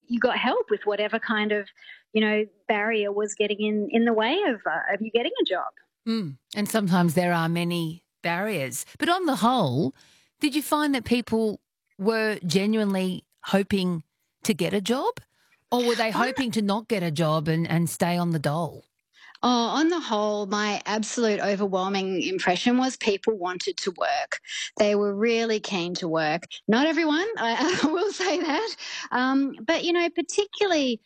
you got help with whatever kind of, barrier was getting in the way of you getting a job. Mm. And sometimes there are many barriers. But on the whole, did you find that people were genuinely hoping to get a job? Or were they On hoping to not get a job and stay on the dole? on the whole, my absolute overwhelming impression was people wanted to work. They were really keen to work. Not everyone, I will say that, but particularly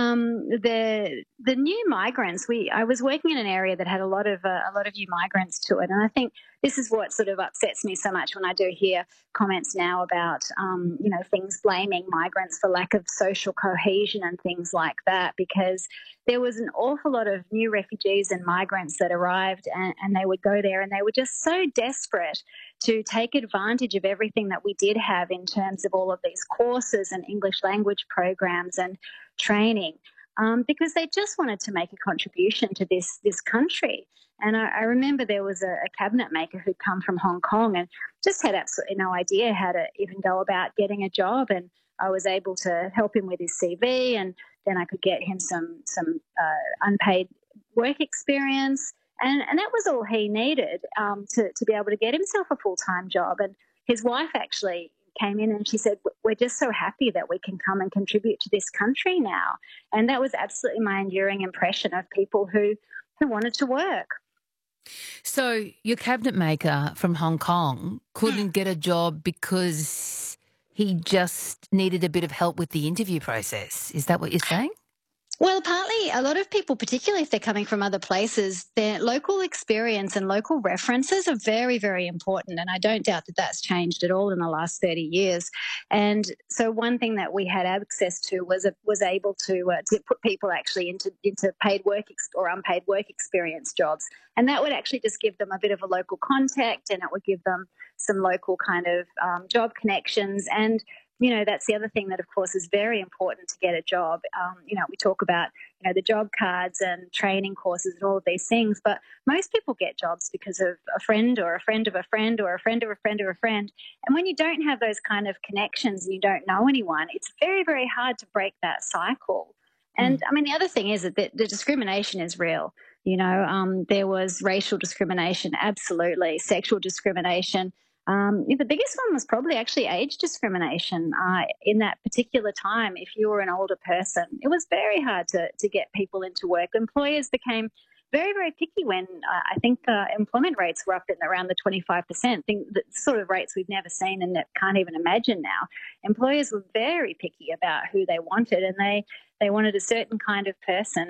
the new migrants. I was working in an area that had a lot of new migrants to it, and I think this is what sort of upsets me so much when I do hear comments now about things blaming migrants for lack of social cohesion and things like that, because there was an awful lot of new refugees and migrants that arrived, and they would go there and they were just so desperate to take advantage of everything that we did have in terms of all of these courses and English language programs and training, because they just wanted to make a contribution to this country. And I remember there was a cabinet maker who'd come from Hong Kong and just had absolutely no idea how to even go about getting a job. And I was able to help him with his CV, and then I could get him unpaid work experience. And that was all he needed, to be able to get himself a full-time job. And his wife actually came in and she said, "We're just so happy that we can come and contribute to this country now." And that was absolutely my enduring impression of people who wanted to work. So your cabinet maker from Hong Kong couldn't get a job because he just needed a bit of help with the interview process. Is that what you're saying? Well, partly a lot of people, particularly if they're coming from other places, their local experience and local references are very, very important. And I don't doubt that that's changed at all in the last 30 years. And so one thing that we had access to was able to put people actually into paid work or unpaid work experience jobs. And that would actually just give them a bit of a local contact, and it would give them some local kind of job connections. And that's the other thing that, of course, is very important to get a job. We talk about, the job cards and training courses and all of these things, but most people get jobs because of a friend or a friend of a friend or a friend of a friend of a friend. And when you don't have those kind of connections and you don't know anyone, it's very, very hard to break that cycle. And Mm. I mean, the other thing is that the discrimination is real. There was racial discrimination, absolutely, sexual discrimination. The biggest one was probably actually age discrimination. In that particular time, if you were an older person, it was very hard to get people into work. Employers became very, very picky when I think employment rates were up in around the 25%, the sort of rates we've never seen and that can't even imagine now. Employers were very picky about who they wanted, and they wanted a certain kind of person,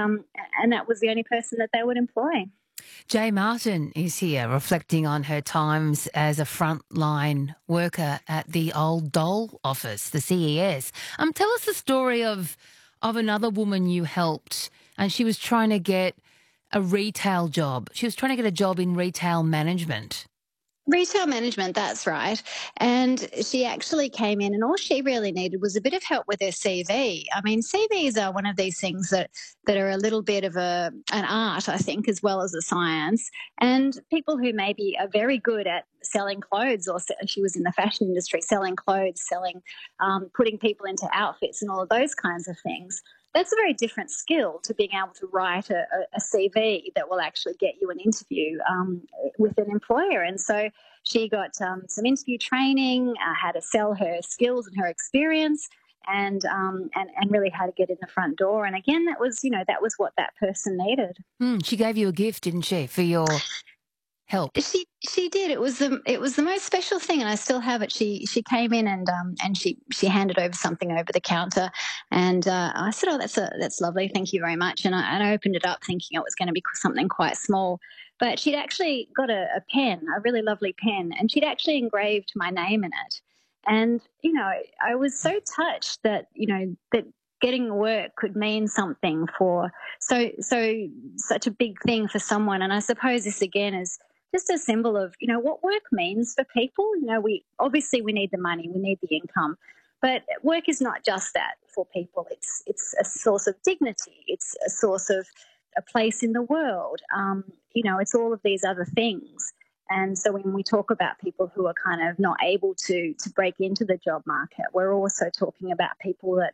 and that was the only person that they would employ. Jay Martin is here reflecting on her times as a frontline worker at the old Dole office, the CES. Tell us the story of another woman you helped, and she was trying to get a retail job. She was trying to get a job in retail management. Retail management, that's right. And she actually came in, and all she really needed was a bit of help with her CV. I mean, CVs are one of these things that are a little bit of an art, I think, as well as a science. And people who maybe are very good at selling clothes, or she was in the fashion industry, selling clothes, putting people into outfits, and all of those kinds of things. That's a very different skill to being able to write a CV that will actually get you an interview with an employer. And so she got some interview training, how to sell her skills and her experience, and really how to get in the front door. And again, that was what that person needed. She gave you a gift, didn't she, for your help? She did. It was the most special thing, and I still have it. She came in and she handed over something over the counter, and I said, "Oh, that's lovely. Thank you very much." And I opened it up thinking it was going to be something quite small, but she'd actually got a pen, a really lovely pen, and she'd actually engraved my name in it. And I was so touched that getting work could mean something for such a big thing for someone. And I suppose this again is just a symbol of what work means for people. We need the money, we need the income, but work is not just that for people. It's a source of dignity, it's a source of a place in the world. It's all of these other things. And so when we talk about people who are kind of not able to break into the job market, we're also talking about people that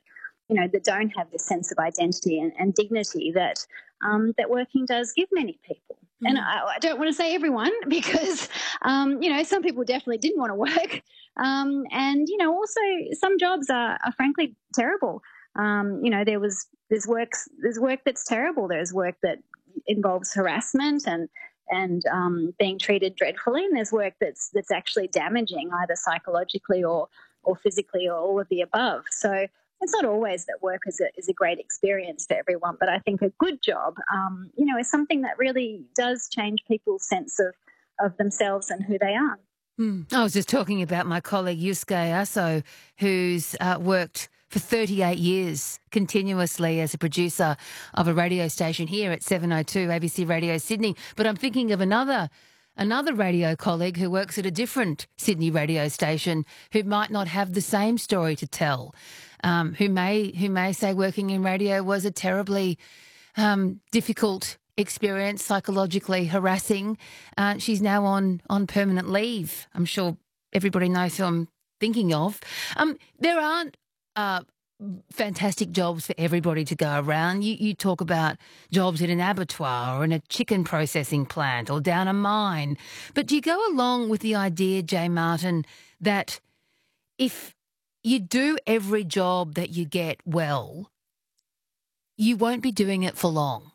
that don't have this sense of identity and dignity that that working does give many people. And I don't want to say everyone because, some people definitely didn't want to work. And, also some jobs are frankly terrible. There's work that's terrible. There's work that involves harassment and being treated dreadfully. And there's work that's actually damaging either psychologically or physically or all of the above. So it's not always that work is a great experience for everyone, but I think a good job, is something that really does change people's sense of themselves and who they are. I was just talking about my colleague Yusuke Aso, who's worked for 38 years continuously as a producer of a radio station here at 702 ABC Radio Sydney. But I'm thinking of another radio colleague who works at a different Sydney radio station who might not have the same story to tell, who may say working in radio was a terribly difficult experience, psychologically harassing. She's now on permanent leave. I'm sure everybody knows who I'm thinking of. There aren't fantastic jobs for everybody to go around. You talk about jobs in an abattoir or in a chicken processing plant or down a mine. But do you go along with the idea, Jay Martin, that if you do every job that you get well, you won't be doing it for long?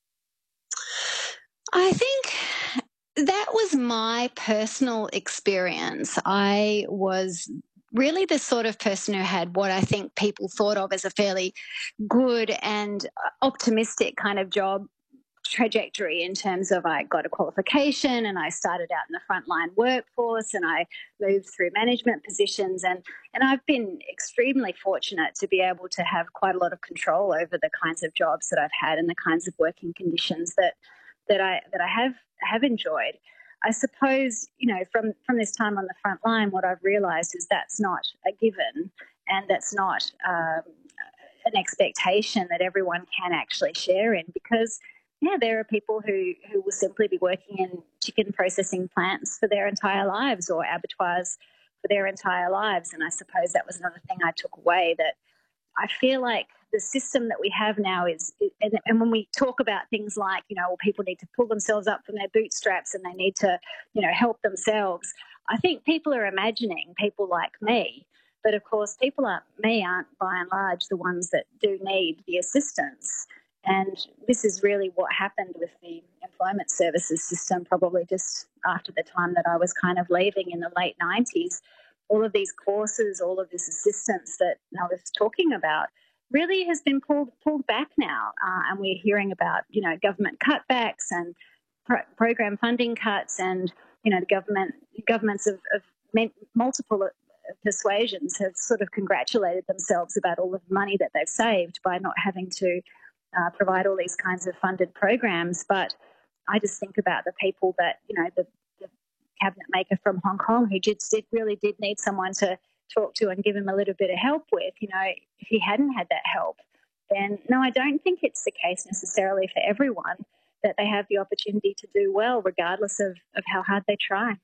I think that was my personal experience. I was really the sort of person who had what I think people thought of as a fairly good and optimistic kind of job trajectory in terms of I got a qualification and I started out in the frontline workforce and I moved through management positions and I've been extremely fortunate to be able to have quite a lot of control over the kinds of jobs that I've had and the kinds of working conditions that I have enjoyed. I suppose, from this time on the front line, what I've realised is that's not a given and that's not an expectation that everyone can actually share in because, there are people who will simply be working in chicken processing plants for their entire lives or abattoirs for their entire lives. And I suppose that was another thing I took away, that I feel like the system that we have now and when we talk about things like, people need to pull themselves up from their bootstraps and they need to, help themselves, I think people are imagining people like me. But of course, people like me aren't by and large the ones that do need the assistance. And this is really what happened with the employment services system, probably just after the time that I was kind of leaving in the late 90s. All of these courses, all of this assistance that I was talking about really has been pulled back now. And we're hearing about, government cutbacks and program funding cuts and, the governments of multiple persuasions have sort of congratulated themselves about all of the money that they've saved by not having to provide all these kinds of funded programs. But I just think about the people that, the cabinet maker from Hong Kong who really did need someone to talk to and give him a little bit of help with. If he hadn't had that help, then no, I don't think it's the case necessarily for everyone that they have the opportunity to do well regardless of how hard they try.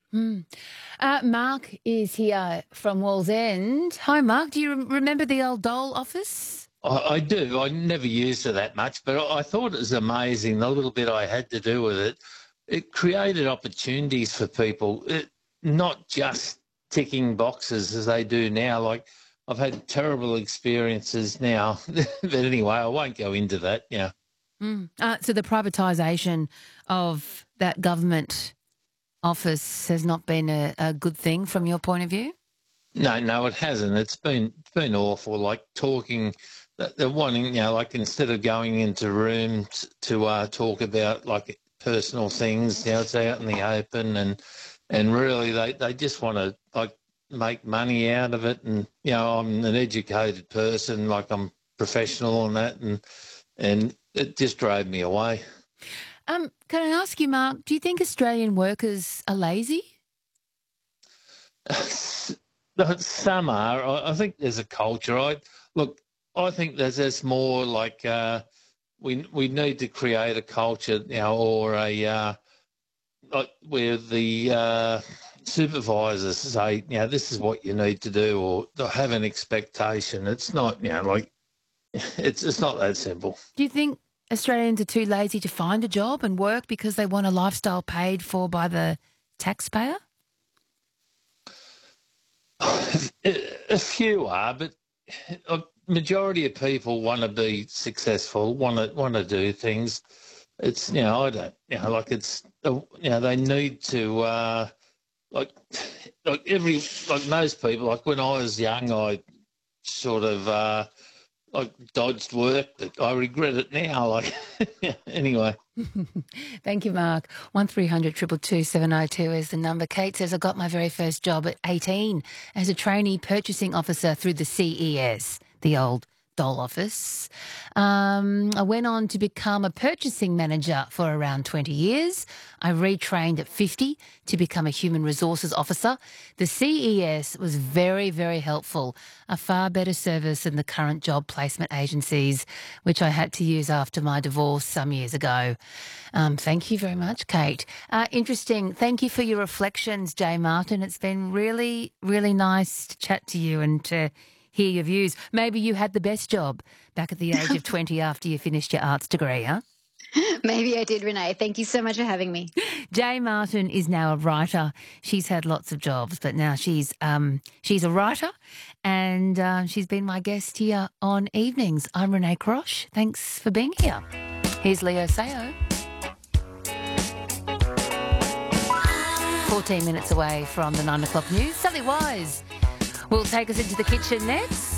Mark is here from Wallsend. Hi, Mark. Do you remember the old Dole office? I do. I never used it that much, but I thought it was amazing, the little bit I had to do with it. It created opportunities for people, not just ticking boxes as they do now. Like, I've had terrible experiences now. But anyway, I won't go into that, yeah. So the privatisation of that government office has not been a good thing from your point of view? No, it hasn't. It's been awful, like talking... They're wanting, like instead of going into rooms to talk about like personal things, it's out in the open, and really they just want to like make money out of it. And I'm an educated person, like I'm professional on that, and it just drove me away. Can I ask you, Mark? Do you think Australian workers are lazy? Some are. I think there's a culture. I think there's more like we need to create a culture, or a like where the supervisors say, this is what you need to do, or have an expectation. It's not, like it's not that simple. Do you think Australians are too lazy to find a job and work because they want a lifestyle paid for by the taxpayer? A few are, but a majority of people want to be successful, want to do things. It's I don't like it's they need to like like most people. Like when I was young, I sort of like dodged work, but I regret it now. Like anyway. Thank you, Mark. 1300 222 702 is the number. Kate says, I got my very first job at 18 as a trainee purchasing officer through the CES, the old Dole office. I went on to become a purchasing manager for around 20 years. I retrained at 50 to become a human resources officer. The CES was very, very helpful, a far better service than the current job placement agencies, which I had to use after my divorce some years ago. Thank you very much, Kate. Interesting. Thank you for your reflections, Jay Martin. It's been really, really nice to chat to you and to hear your views. Maybe you had the best job back at the age of 20 after you finished your arts degree, huh? Maybe I did, Renee. Thank you so much for having me. Jay Martin is now a writer. She's had lots of jobs, but now she's a writer, and she's been my guest here on Evenings. I'm Renee Crosh. Thanks for being here. Here's Leo Sayo. 14 minutes away from the 9 o'clock news. Sally Wise will take us into the kitchen next.